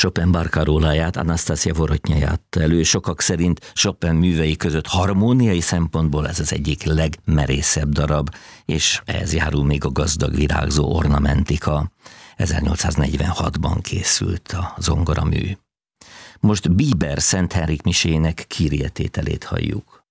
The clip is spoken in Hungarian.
Chopin barcaróláját, Anastasia Vorotnyai elő. Sokak szerint Chopin művei között harmóniai szempontból ez az egyik legmerészebb darab, és ehhez járul még a gazdag virágzó ornamentika. 1846-ban készült a zongoramű. Most Bieber Szent Henrik misének Kyrie tételét halljuk.